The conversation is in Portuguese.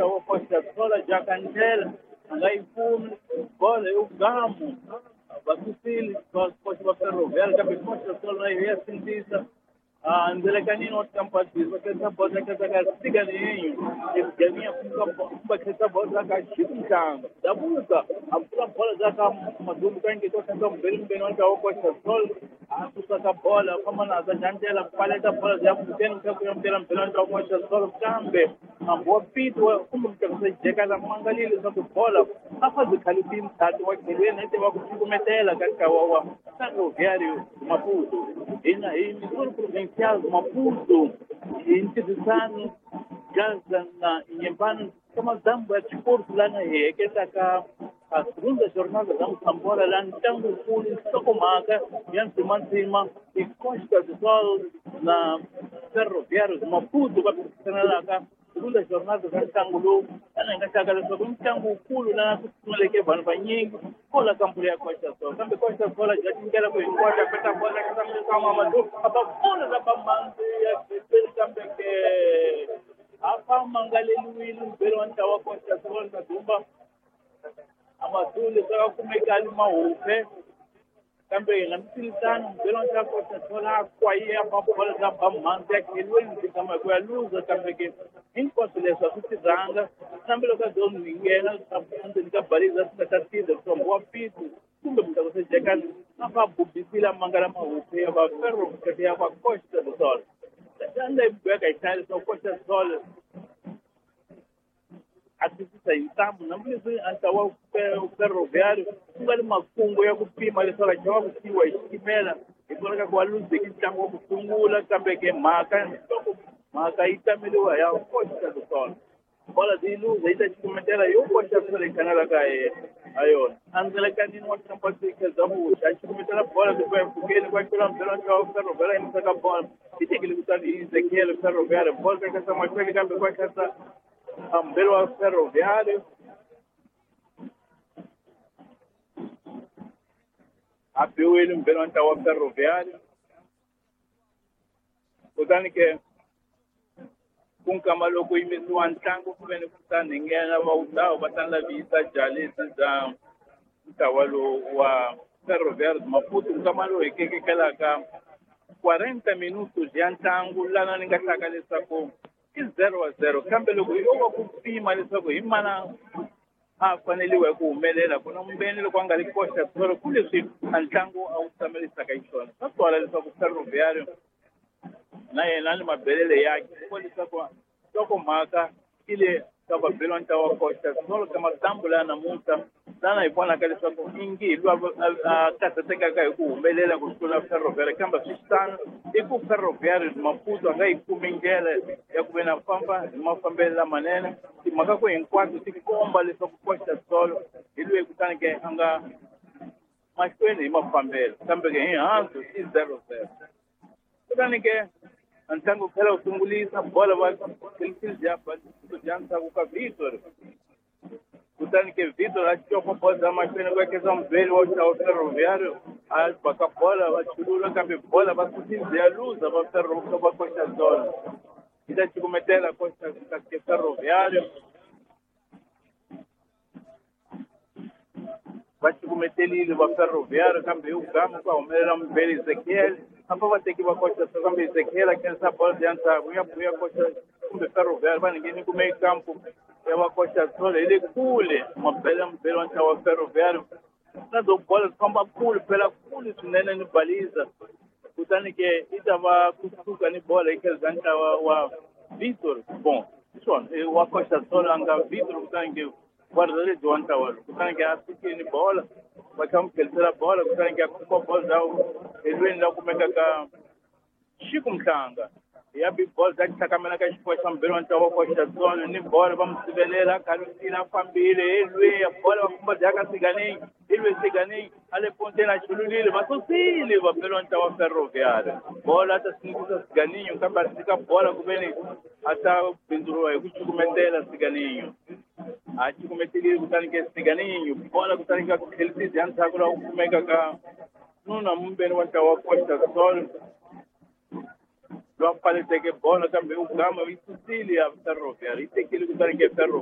anta Costa do Sol já candela ngaifuni bola ugamu basufili Costa Ferroviária que Costa do Sol na sintisa andele kanini watampati wakati bola kaza siganinho jamia kumba kesa bola kashimkanga dabuza amkula bola zaka madumbu kangi Costa do Belo anta Costa do Sol kusaka bola kama na zanjela paleta bola ya mteni kwa mpira mpelanga Costa do Sol kambe ambopitwa kumutaka jekala mangalile zote bola afazi khalifin tatu wakilene ete wakuchukumetela katika wawa Ferroviário Maputo ina misura provincial Maputo instituição Gaza na Inhambane kama zambo ya desporto lá na que está a segunda jornada da Moçambola lá no Tango Fuli, Socomaga, Yanti Mantima e Costa do Sol na Ferroviário de Maputo, vai funcionar lá segunda jornada da Tango ana ngataka so kumtangu ukulu na kusuleke bana banyingi kola kampuli ya Costa do Sol kambe Costa do Sol jatingela ko ingwata peta bola kama madu abakola za bamanzi ya kambe ke apa mangaleli mbero anta wa Costa do Sol na dumba amadule saka kumekali maupe kambe ngamtilitana mbero anta Costa do Sol kwa hiyo bola za bamanzi akilweni kama kwa luza kambe ke inconsulência kutiranga também que deu ninguém sabendo que baliza estatística são boa pito kumbe mtaka cheka na babubisila mangala maupe ba ferro que ya kwa Costa do Sol ndio mbeka itali so Costa do Sol atisa intamu na mlizo antawa ferroviário kungali mafungo ya kupima ile sala jawabu siwa ishimela ikoleka kwa luzi kitango kufungula kambeke maka itamiliwa ya Costa do Sol bola dilu zaita chikumetela yo Costa do Sol kanala kae ayo angela kanini watampati kazabu chikumetela bola kwa kugeni kwa kila mpira kwa Ferroviário imesaka bola itikili kutani Ezequiel Ferroviário bola kasa mwacheli kambe kwa kasa ambelo wa Ferroviário apiu ele mbelo anta wa Ferroviário kutani ke kunka maloko imesiwa ntango kubene kutani ngena wa udao batanda visa jalisa za mtawalo wa Ferroviário de Maputo kamalo ekeke kala ka 40 minutos ya ntango lana ningataka lesako 0-0 kambe loko yoba kupima lesako imana faneliwe kuhumelela kuna mbenele kwanga Costa do Sol kule si ntango au tamelisa kaishona satwala lesako Ferroviário naye nani mabelele yake kwa lisako soko maka ile kama bilonta wa Costa do Sol kama tambula na muta sana ipona kale soko ingi lwa katateka kai kuhumelela kusula Ferroviário kamba sistan iku Ferroviário de Maputo ngai kumingele ya kubena pamba mafambela manene maka ko enquanto tikomba lesoko Costa do Sol ilwe kutanike anga mashweni mafambela kambe ke hanzo 0-0 kutanike antango kala utunguliza bola wa kilisi hapa tujanza kwa Vitor kutanike Vitor achoko bola mashweni kwa kesa mbele wa Ferroviário baka bola wa chulula kambe bola bakutinzia luza ba Ferroviário kwa Costa do Sol ida chikumetela Costa do Ferroviário vachikumeteli ile wa Ferroviário kambe ugamu kwa umela mbele Ezequiel hapa wateki wa Costa do Sol kambe Ezequiel akensa bola dianta buya Costa kumbe Ferroviário bani ngeni kume campo ya wa Costa do Sol ile kule mbele anta wa Ferroviário na do bola kamba kule pela kule tunene ni baliza kutanike itava kusuka ni bola ikezanta wa Vitor bom son wa Costa do Sol anga Vitor kutanike guardare doanta wala kutanike asiki ni bola wakamkeleza bola kutanike kuko bola zao elwenda kumeka ka shikumtanga yabi bola zakakamela ka shipwa mbelo anta wa Costa do Sol ni bola bamsibelela kalusina fambile elwe ya bola kumba jaka sigani ilwe sigani ale ponte na chululile basosile wa pelonta wa Ferroviário bola hata sinikuza siganinho kamba sika bola kubeni hata pindurua kuchukumetela siganinho achikumeteli kutanike siganinho bola kutanike kelisi anta kula kumeka ka nuna mbeni wa Costa do Sol do apale teke bola kambe ukama visili ya Ferroviário itekile kutanike Ferroviário